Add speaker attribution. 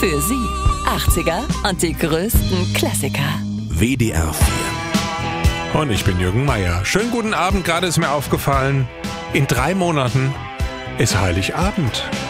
Speaker 1: Für Sie 80er und die größten Klassiker.
Speaker 2: WDR 4.
Speaker 3: Und ich bin Jürgen Meier. Schönen guten Abend, gerade ist mir aufgefallen, in 3 Monaten ist Heiligabend.